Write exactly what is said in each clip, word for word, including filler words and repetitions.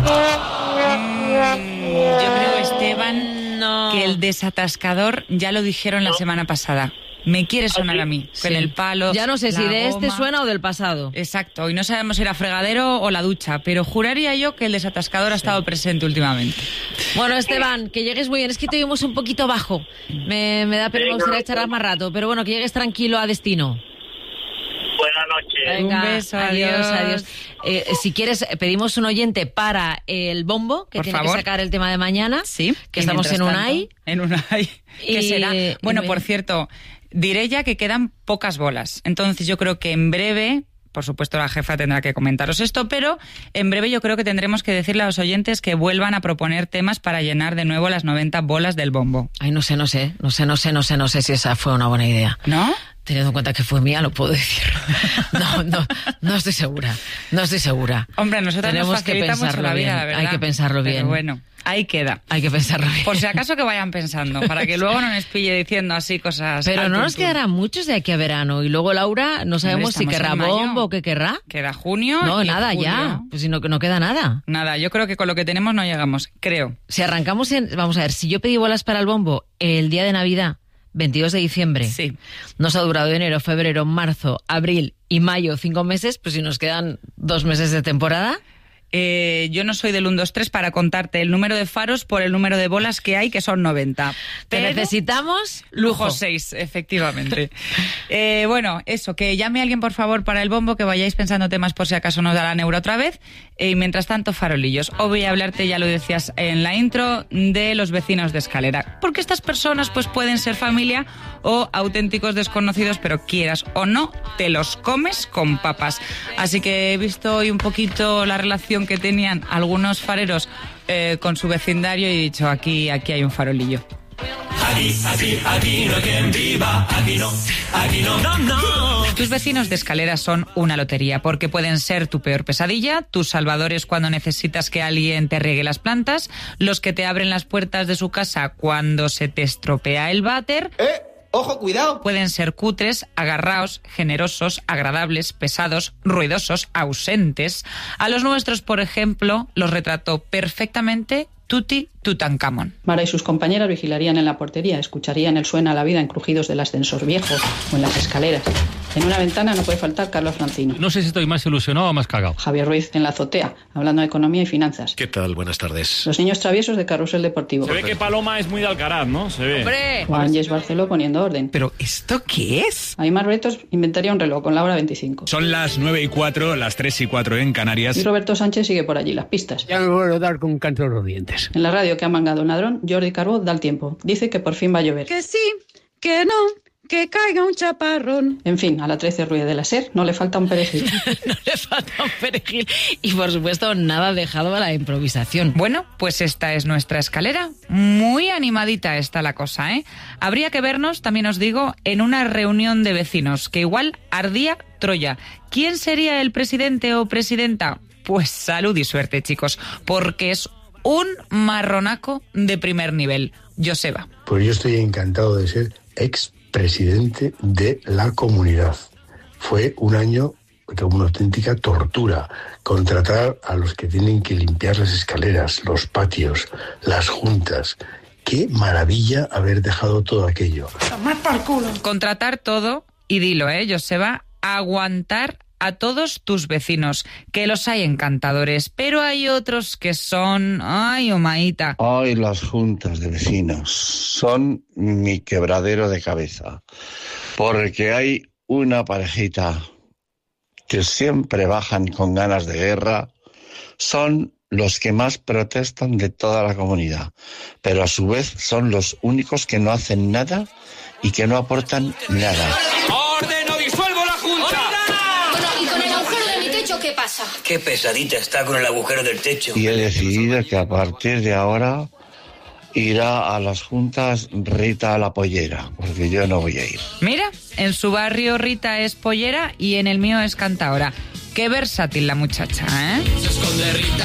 Yo creo, Esteban, no. que el desatascador ya lo dijeron no. la semana pasada. Me quiere sonar ¿Ah, sí? a mí, sí. con el palo. Ya no sé si de goma. este suena o del pasado. Exacto, y no sabemos si era fregadero o la ducha, pero juraría yo que el desatascador sí. ha estado presente últimamente. Bueno, Esteban, que llegues muy bien. Es que te oímos un poquito bajo. Me, me da pena, me gustaría charlar más rato, pero bueno, que llegues tranquilo a destino. Buenas noches. Venga, un beso, adiós, adiós. adiós. Eh, si quieres, pedimos un oyente para el bombo, que Por tiene favor. que sacar el tema de mañana. Sí. Que estamos en Unai. En Unai. ¿Qué Y, será? Bueno, y... por cierto, diré ya que quedan pocas bolas. Entonces yo creo que en breve... Por supuesto, la jefa tendrá que comentaros esto, pero en breve yo creo que tendremos que decirle a los oyentes que vuelvan a proponer temas para llenar de nuevo las noventa bolas del bombo. Ay, no sé, no sé, no sé, no sé, no sé, no sé si esa fue una buena idea. ¿No? Teniendo en cuenta que fue mía, lo puedo decir. No, no, no estoy segura, no estoy segura. Hombre, nosotros Tenemos nos facilitamos que pensarlo la vida, bien. la verdad. Hay que pensarlo bien. Pero bueno, ahí queda. Hay que pensarlo bien. Por si acaso que vayan pensando, para que luego no nos pille diciendo así cosas. Pero no nos tuntún. quedarán muchos de aquí a verano. Y luego Laura, no sabemos si querrá bombo o qué querrá. Queda junio. No, y nada julio. ya. Pues si no, no queda nada. Nada, yo creo que con lo que tenemos no llegamos, creo. Si arrancamos en... Vamos a ver, si yo pedí bolas para el bombo el día de Navidad, veintidós de diciembre, sí. nos ha durado enero, febrero, marzo, abril y mayo, cinco meses, pues si nos quedan dos meses de temporada... Eh, yo no soy del uno, dos, tres para contarte el número de faros por el número de bolas que hay, que son noventa. Pero necesitamos lujo. lujo seis, efectivamente. eh, bueno, eso, que llame a alguien por favor para el bombo, que vayáis pensando temas por si acaso nos da la neuro otra vez. Y mientras tanto, farolillos. Hoy voy a hablarte, ya lo decías en la intro, de los vecinos de escalera. Porque estas personas pues pueden ser familia o auténticos desconocidos, pero quieras o no, te los comes con papas. Así que he visto hoy un poquito la relación que tenían algunos fareros eh, con su vecindario y he dicho, aquí, aquí hay un farolillo. Aquí, aquí, aquí no hay quien viva, aquí no, aquí no, no, no. Tus vecinos de escaleras son una lotería, porque pueden ser tu peor pesadilla, tus salvadores cuando necesitas que alguien te riegue las plantas, los que te abren las puertas de su casa cuando se te estropea el váter... ¡Eh! ¡Ojo, cuidado! Pueden ser cutres, agarraos, generosos, agradables, pesados, ruidosos, ausentes. A los nuestros, por ejemplo, los retrató perfectamente Tuti Tutankamón. Mara y sus compañeras vigilarían en la portería, escucharían el suena a la vida en crujidos del ascensor viejo o en las escaleras. En una ventana no puede faltar Carlos Francino. No sé si estoy más ilusionado o más cagado. Javier Ruiz en la azotea, hablando de economía y finanzas. ¿Qué tal? Buenas tardes. Los niños traviesos de Carrusel Deportivo. Se ve que Paloma es muy de Alcaraz, ¿no? Se ve. ¡Hombre! Juan Yes Barceló poniendo orden. ¿Pero esto qué es? Aymar Bretos inventaría un reloj con la hora veinticinco. Son las nueve y cuatro, las tres y cuatro en Canarias. Y Roberto Sánchez sigue por allí, las pistas. Ya me vuelvo a dar con un canto de los dientes. En la radio que ha mangado un ladrón, Jordi Carbó da el tiempo. Dice que por fin va a llover. Que sí, que no, que caiga un chaparrón. En fin, a la trece Ruiz de la Ser no le falta un perejil. No le falta un perejil. Y por supuesto, nada dejado a la improvisación. Bueno, pues esta es nuestra escalera. Muy animadita está la cosa, ¿eh? Habría que vernos, también os digo, en una reunión de vecinos, que igual ardía Troya. ¿Quién sería el presidente o presidenta? Pues salud y suerte, chicos, porque es un marronaco de primer nivel. Joseba. Pues yo estoy encantado de ser expresidente de la comunidad. Fue un año de una auténtica tortura. Contratar a los que tienen que limpiar las escaleras, los patios, las juntas. Qué maravilla haber dejado todo aquello. Contratar todo, y dilo, ¿eh, Joseba? Aguantar a todos tus vecinos, que los hay encantadores, pero hay otros que son... ¡Ay, Omaíta! Ay, las juntas de vecinos son mi quebradero de cabeza, porque hay una parejita que siempre bajan con ganas de guerra, son los que más protestan de toda la comunidad, pero a su vez son los únicos que no hacen nada y que no aportan nada. ¡Ordeno, disuelvo la junta! Bueno, ¿y con el agujero de mi techo qué pasa? Qué pesadita está con el agujero del techo. Y he decidido que a partir de ahora irá a las juntas Rita la pollera, porque yo no voy a ir. Mira, en su barrio Rita es pollera y en el mío es cantaora. Qué versátil la muchacha, ¿eh? Se esconde Rita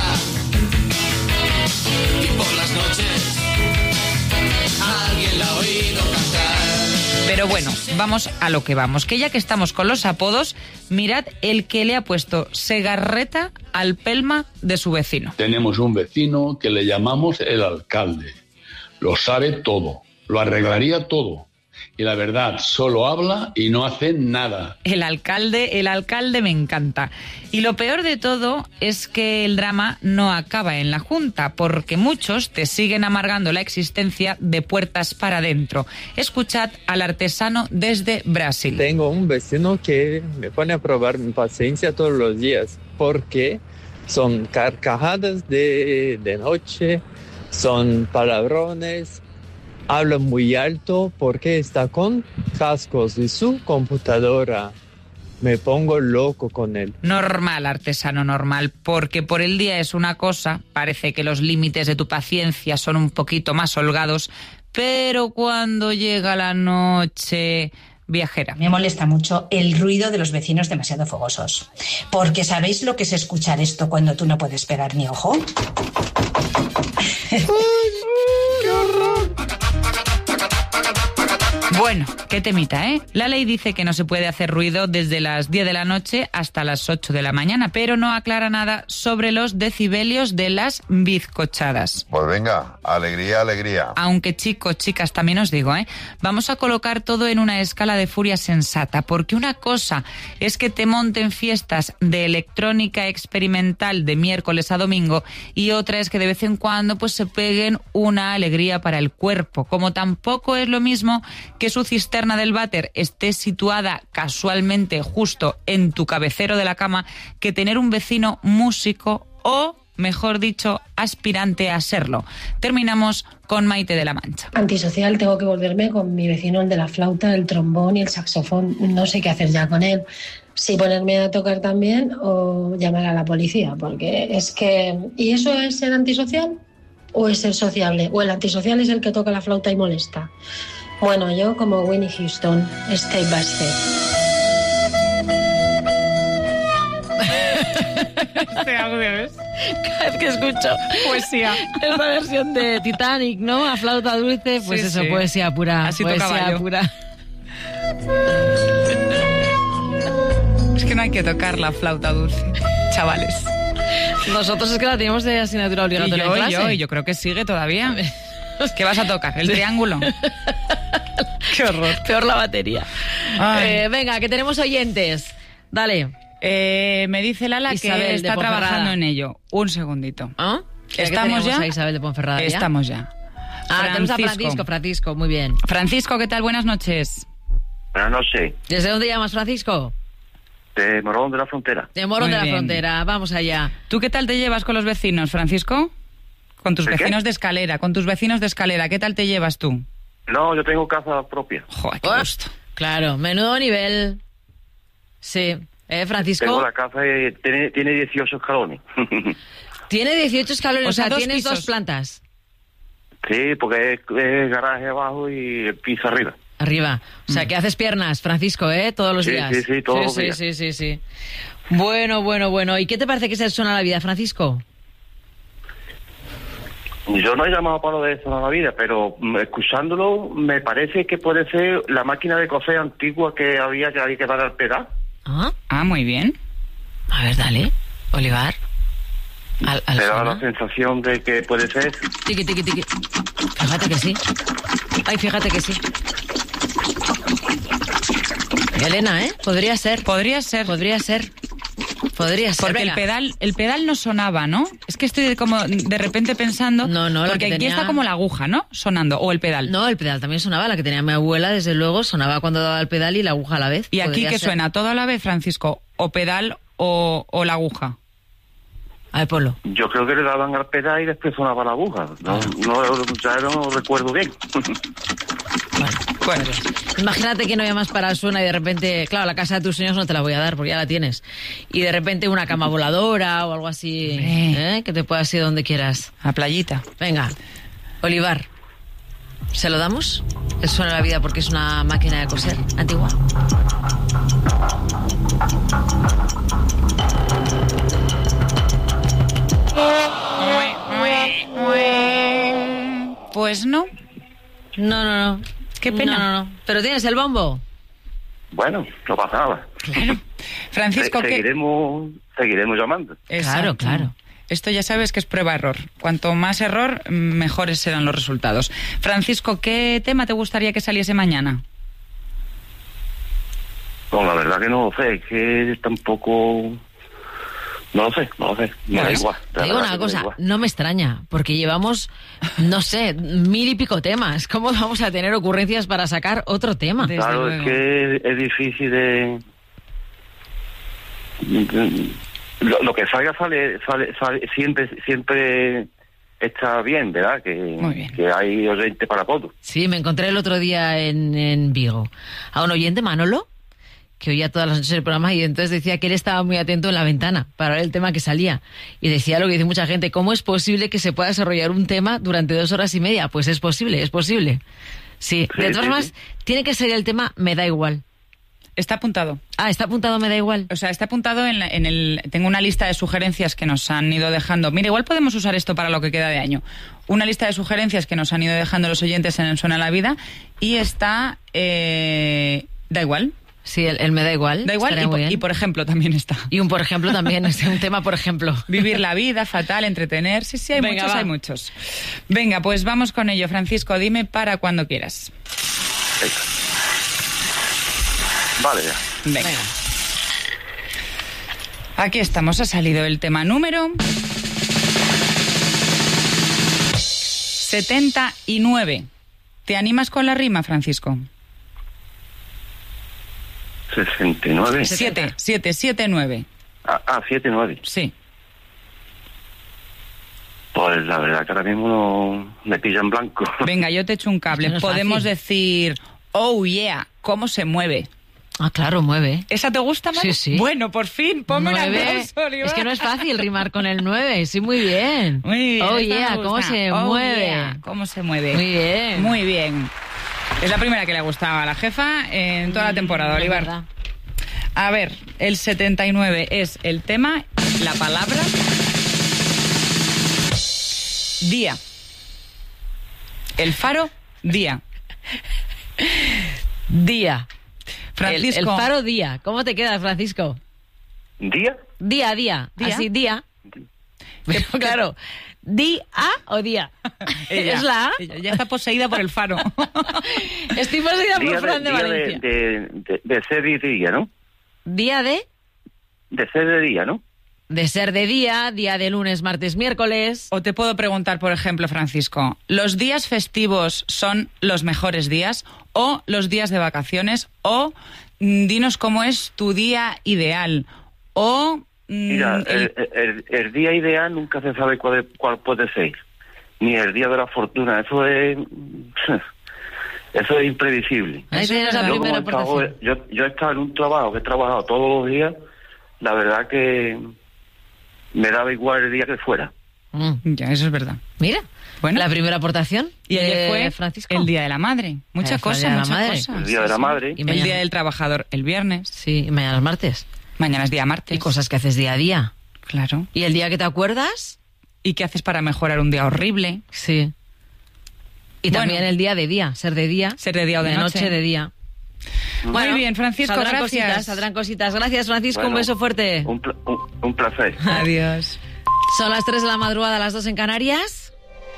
y por las noches alguien la ha oído cantar. Pero Pero bueno, vamos a lo que vamos. Que ya que estamos con los apodos, mirad el que le ha puesto Segarreta al pelma de su vecino. Tenemos un vecino que le llamamos el alcalde. Lo sabe todo, lo arreglaría todo. Y la verdad, solo habla y no hace nada. El alcalde, el alcalde me encanta. Y lo peor de todo es que el drama no acaba en la Junta, porque muchos te siguen amargando la existencia de puertas para adentro. Escuchad al artesano desde Brasil. Tengo un vecino que me pone a probar mi paciencia todos los días, porque son carcajadas de, de noche, son palabrones. Habla muy alto porque está con cascos y su computadora. Me pongo loco con él. Normal, artesano, normal, porque por el día es una cosa, parece que los límites de tu paciencia son un poquito más holgados, pero cuando llega la noche... Viajera. Me molesta mucho el ruido de los vecinos demasiado fogosos. Porque ¿sabéis lo que es escuchar esto cuando tú no puedes pegar ni ojo? ¡Qué horror! Bueno, qué temita, ¿eh? La ley dice que no se puede hacer ruido desde las diez de la noche hasta las ocho de la mañana, pero no aclara nada sobre los decibelios de las bizcochadas. Pues venga, alegría, alegría. Aunque chicos, chicas, también os digo, ¿eh? Vamos a colocar todo en una escala de furia sensata, porque una cosa es que te monten fiestas de electrónica experimental de miércoles a domingo y otra es que de vez en cuando pues se peguen una alegría para el cuerpo, como tampoco es lo mismo que su cisterna del váter esté situada casualmente justo en tu cabecero de la cama que tener un vecino músico o, mejor dicho, aspirante a serlo. Terminamos con Maite de la Mancha. Antisocial, tengo que volverme con mi vecino, el de la flauta, el trombón y el saxofón. No sé qué hacer ya con él. Si ponerme a tocar también o llamar a la policía, porque es que... ¿Y eso es ser antisocial o es ser sociable? ¿O el antisocial es el que toca la flauta y molesta? Bueno, yo como Winnie Houston, step by step. Este audio, ¿ves? Cada vez que escucho poesía, esta versión de Titanic, ¿no? A flauta dulce, pues sí, eso, sí. Poesía pura. Así poesía tocaba yo. Pura. Es que no hay que tocar la flauta dulce, chavales. Nosotros es que la teníamos de asignatura obligatoria y yo, en clase. Y yo, y yo creo que sigue todavía. ¿Qué vas a tocar? ¿El triángulo? Qué horror. Peor la batería. Eh, venga, que tenemos oyentes. Dale. Eh, me dice Lala Isabel que está trabajando en ello. Un segundito. ¿Ah? ¿Estamos ya? A Isabel de Ponferrada, ¿ya? Estamos ya. Ah, tenemos a Francisco, Francisco, muy bien. Francisco, ¿qué tal? Buenas noches. Buenas noches. ¿Desde dónde llamas, Francisco? De Morón de la Frontera. De Morón de la Frontera, vamos allá. ¿Tú qué tal te llevas con los vecinos, Francisco? Con tus ¿De vecinos qué? de escalera, con tus vecinos de escalera, ¿qué tal te llevas tú? No, yo tengo casa propia. Joder, qué gusto. Claro, menudo nivel. Sí. ¿Eh, Francisco? Tengo la casa y tiene, tiene dieciocho escalones. Tiene dieciocho escalones, o sea, o sea dos tienes pisos. dos plantas. Sí, porque es, es garaje abajo y el piso arriba. Arriba. O sea, que haces piernas, Francisco, ¿eh? Todos los Sí, días. sí, sí, todos los sí, días. Sí, sí, sí, sí. Bueno, bueno, bueno. ¿Y qué te parece que se suena la vida, Francisco? Yo no he llamado para lo de eso en la vida, pero mm, escuchándolo me parece que puede ser la máquina de coser antigua que había que había que dar al pedal. Ah, ah muy bien. A ver, dale, Olivar. Al, al Me da suena. la sensación de que puede ser. Tiqui, tiqui, tiqui. Fíjate que sí. Ay, fíjate que sí. Elena, ¿eh? Podría ser. Podría ser. Podría ser. Podría ser. Porque Venga. el pedal, el pedal no sonaba, ¿no? Es que estoy como de repente pensando. No, no, la porque que aquí tenía- está como la aguja, ¿no? Sonando. O el pedal. No, el pedal también sonaba. La que tenía mi abuela, desde luego, sonaba cuando daba el pedal y la aguja a la vez. ¿Y aquí Podría qué ser. suena? ¿Todo a la vez, Francisco? ¿O pedal o, o la aguja? A ver, Polo. Yo creo que le daban al pedal y después sonaba la aguja. No, no, ya no recuerdo bien. Bueno, imagínate que no había más para el suena y de repente, claro, la casa de tus sueños no te la voy a dar porque ya la tienes. Y de repente una cama voladora o algo así, ¿eh? Que te puedas ir donde quieras. A playita. Venga, Olivar, ¿se lo damos? El suena la vida porque es una máquina de coser antigua. Pues no. No, no, no. Qué pena. No, no, no. ¿Pero tienes el bombo? Bueno, no pasa nada. Claro. Francisco, Se- seguiremos, seguiremos llamando. Exacto. Claro. Esto ya sabes que es prueba-error. Cuanto más error, mejores serán los resultados. Francisco, ¿qué tema te gustaría que saliese mañana? No, la verdad que no lo sé, es que tampoco... No lo sé, no lo sé. Me da Pues, igual. te la digo verdad una que me da cosa, igual. no me extraña, porque llevamos, no sé, mil y pico temas. ¿Cómo vamos a tener ocurrencias para sacar otro tema? Claro, es que es difícil de... Lo, lo que salga sale, sale, sale siempre, siempre está bien, ¿verdad? Que, que hay oyente para todo. Sí, me encontré el otro día en, en Vigo a un oyente, Manolo, que oía todas las noches el programa y entonces decía que él estaba muy atento en la ventana para ver el tema que salía. Y decía lo que dice mucha gente, ¿cómo es posible que se pueda desarrollar un tema durante dos horas y media? Pues es posible, es posible. Sí, Sí, de todas sí, formas, sí. tiene que ser el tema Me da igual. Está apuntado. Ah, está apuntado Me da igual. O sea, está apuntado en, la- en el... Tengo una lista de sugerencias que nos han ido dejando. Mira, igual podemos usar esto para lo que queda de año. Una lista de sugerencias que nos han ido dejando los oyentes en el Suena la Vida. Y está... eh, da igual. Sí, el, el Me da igual. Da igual estaría y muy por, bien. y por ejemplo también está. Y un por ejemplo también, es un tema por ejemplo. Vivir la vida, fatal, entretener. Sí, sí, hay Venga, muchos, va. hay muchos. Venga, pues vamos con ello. Francisco, dime para cuando quieras. Vale, ya. Venga. Aquí estamos, ha salido el tema número setenta y nueve. ¿Te animas con la rima, Francisco? sesenta y nueve. siete, siete, siete, nueve. Ah, ah, siete, nueve. Sí. Pues la verdad que ahora mismo no me pilla en blanco. Venga, yo te echo un cable. Es que no es Podemos fácil. decir, oh yeah, ¿cómo se mueve? Ah, claro, mueve. ¿Esa te gusta, Manu? Sí, sí. Bueno, por fin, ponme un Nueve. aplauso, Oliva. Es que no es fácil rimar con el nueve, sí, muy bien. Muy bien. Oh, esta me yeah, gusta. cómo se Oh, mueve. yeah, cómo se mueve. Muy bien. Muy bien. Es la primera que le gustaba a la jefa en toda la temporada, Mm, es Olivar. verdad. A ver, el setenta y nueve es el tema, la palabra... Día. El faro, día. Día. Francisco. El, el faro día. ¿Cómo te quedas, Francisco? ¿Día? Día, día. ¿Día? Así, día. Pero, claro, ¿día o día? Ella, ¿Es la A? ella ya está poseída por el faro. Estoy poseída Día por Fran de, día Valencia. de, de, de ser y día, ¿no? Día de... De ser de día, ¿no? De ser de día, día de lunes, martes, miércoles. O te puedo preguntar, por ejemplo, Francisco, ¿los días festivos son los mejores días o los días de vacaciones? O mm, dinos cómo es tu día ideal. O... mm, Mira, el- el, el- el día ideal nunca se sabe cuál, es- cuál puede ser. Ni el día de la fortuna. Eso es... Eso es imprevisible. Ahí tienes la Yo, como primera he estado- aportación. yo, yo he estado en un trabajo que he trabajado todos los días. La verdad que me daba igual el día que fuera. Mm. Ya, eso es verdad. Mira, Bueno. la primera aportación. Y ayer de fue Francisco. el Día de la Madre. Mucha Eh, fue el cosa, Día de la mucha Madre. cosa. El Día de la Madre. Y El mañana- Día del Trabajador el viernes. Sí, y mañana es martes. Mañana es día martes. Y cosas que haces día a día. Claro. ¿Y el día que te acuerdas? ¿Y qué haces para mejorar un día horrible? Sí. Y Bueno. también el día de día, ser de día. Ser de día o de noche. de día. Muy bien, Francisco, saldrán gracias. Cositas, saldrán cositas. Gracias, Francisco, Bueno, un beso fuerte. Un, pla- un, un placer. Adiós. Son las tres de la madrugada, las dos en Canarias.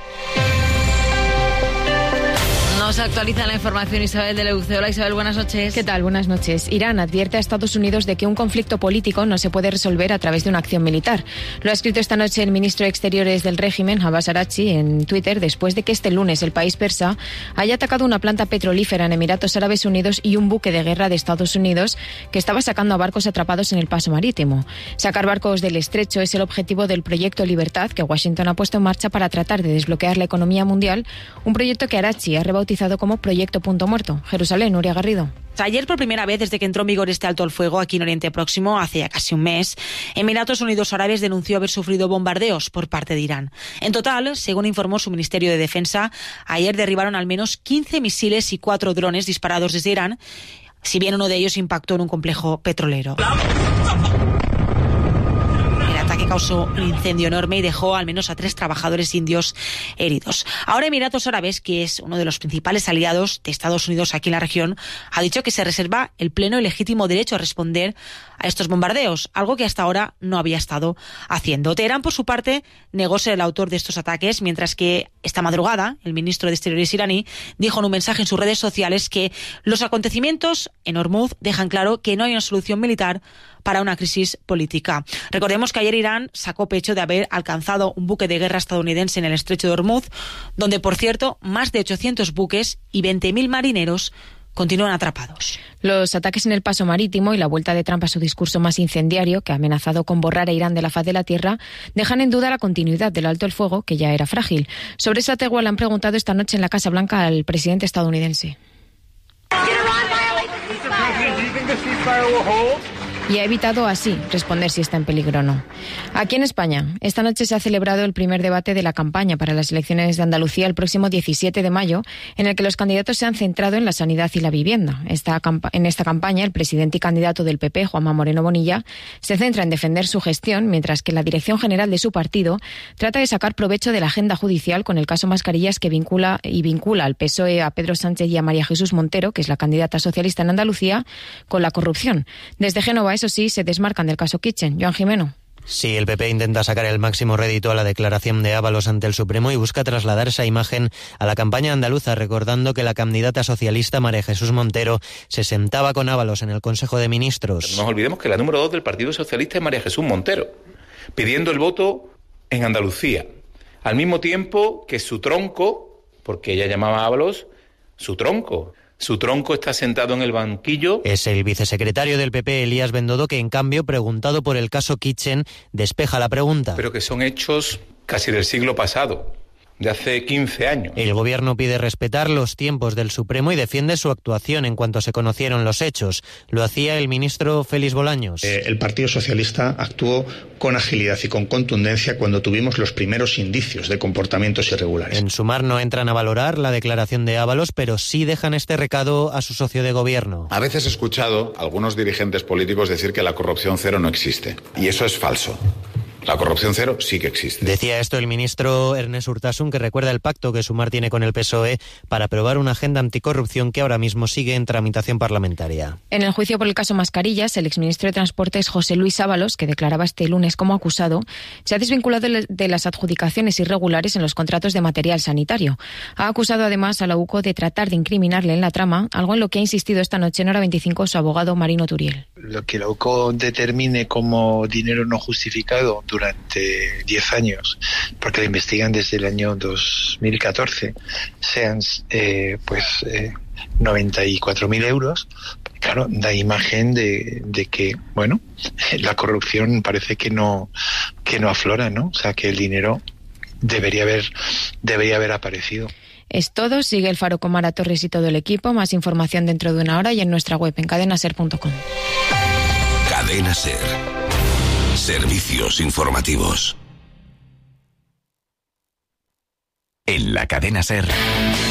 Nos actualiza la información Isabel de Leuce. Hola Isabel, buenas noches. ¿Qué tal? Buenas noches. Irán advierte a Estados Unidos de que un conflicto político no se puede resolver a través de una acción militar. Lo ha escrito esta noche el ministro de Exteriores del régimen, Abbas Araghchi, en Twitter, después de que este lunes el país persa haya atacado una planta petrolífera en Emiratos Árabes Unidos y un buque de guerra de Estados Unidos que estaba sacando a barcos atrapados en el paso marítimo. Sacar barcos del estrecho es el objetivo del proyecto Libertad que Washington ha puesto en marcha para tratar de desbloquear la economía mundial, un proyecto que Araghchi ha rebautizado como Proyecto Punto Muerto. Jerusalén, Nuria Garrido. Ayer, por primera vez desde que entró en vigor este alto al fuego aquí en Oriente Próximo, hace ya casi un mes, Emiratos Unidos Árabes denunció haber sufrido bombardeos por parte de Irán. En total, según informó su Ministerio de Defensa, ayer derribaron al menos quince misiles y cuatro drones disparados desde Irán, si bien uno de ellos impactó en un complejo petrolero. El ataque causó un incendio enorme y dejó al menos a tres trabajadores indios heridos. Ahora Emiratos Árabes, que es uno de los principales aliados de Estados Unidos aquí en la región, ha dicho que se reserva el pleno y legítimo derecho a responder a estos bombardeos, algo que hasta ahora no había estado haciendo. Teherán, por su parte, negó ser el autor de estos ataques, mientras que esta madrugada el ministro de Exteriores iraní dijo en un mensaje en sus redes sociales que los acontecimientos en Hormuz dejan claro que no hay una solución militar para una crisis política. Recordemos que ayer Irán sacó pecho de haber alcanzado un buque de guerra estadounidense en el estrecho de Hormuz, donde, por cierto, más de ochocientos buques y veinte mil marineros continúan atrapados. Los ataques en el paso marítimo y la vuelta de Trump a su discurso más incendiario, que ha amenazado con borrar a Irán de la faz de la tierra, dejan en duda la continuidad del alto el fuego, que ya era frágil. Sobre esa tregua le han preguntado esta noche en la Casa Blanca al presidente estadounidense. Y ha evitado así responder si está en peligro o no. Aquí en España, esta noche se ha celebrado el primer debate de la campaña para las elecciones de Andalucía el próximo diecisiete de mayo, en el que los candidatos se han centrado en la sanidad y la vivienda. Esta, en esta campaña, el presidente y candidato del P P, Juanma Moreno Bonilla, se centra en defender su gestión, mientras que la dirección general de su partido trata de sacar provecho de la agenda judicial con el caso Mascarillas, que vincula y vincula al P S O E, a Pedro Sánchez y a María Jesús Montero, que es la candidata socialista en Andalucía, con la corrupción. Desde Génova, eso sí, se desmarcan del caso Kitchen. Joan Jimeno. Sí, el P P intenta sacar el máximo rédito a la declaración de Ábalos ante el Supremo y busca trasladar esa imagen a la campaña andaluza, recordando que la candidata socialista María Jesús Montero se sentaba con Ábalos en el Consejo de Ministros. No nos olvidemos que la número dos del Partido Socialista es María Jesús Montero, pidiendo el voto en Andalucía, al mismo tiempo que su tronco, porque ella llamaba a Ábalos su tronco, Su tronco está sentado en el banquillo. Es el vicesecretario del P P, Elías Bendodo, que en cambio, preguntado por el caso Kitchen, despeja la pregunta. Pero que son hechos casi del siglo pasado, de hace quince años. El gobierno pide respetar los tiempos del Supremo y defiende su actuación en cuanto se conocieron los hechos. Lo hacía el ministro Félix Bolaños. Eh, el Partido Socialista actuó con agilidad y con contundencia cuando tuvimos los primeros indicios de comportamientos irregulares. En Sumar no entran a valorar la declaración de Ábalos, pero sí dejan este recado a su socio de gobierno. A veces he escuchado a algunos dirigentes políticos decir que la corrupción cero no existe. Y eso es falso. La corrupción cero sí que existe. Decía esto el ministro Ernest Urtasun, que recuerda el pacto que Sumar tiene con el P S O E para aprobar una agenda anticorrupción que ahora mismo sigue en tramitación parlamentaria. En el juicio por el caso Mascarillas, el exministro de Transportes José Luis Ábalos, que declaraba este lunes como acusado, se ha desvinculado de las adjudicaciones irregulares en los contratos de material sanitario. Ha acusado además a la U C O de tratar de incriminarle en la trama, algo en lo que ha insistido esta noche en Hora veinticinco su abogado Marino Turiel. Lo que la U C O determine como dinero no justificado durante diez años, porque la investigan desde el año dos mil catorce, sean eh, pues eh, noventa y cuatro mil euros, claro, da imagen de, de que, bueno, la corrupción parece que no que no aflora, ¿no? O sea, que el dinero debería haber debería haber aparecido. Es todo. Sigue el Faro con Mara Torres y todo el equipo. Más información dentro de una hora y en nuestra web en cadena ser punto com. Cadena Ser. Servicios informativos. En la Cadena Ser.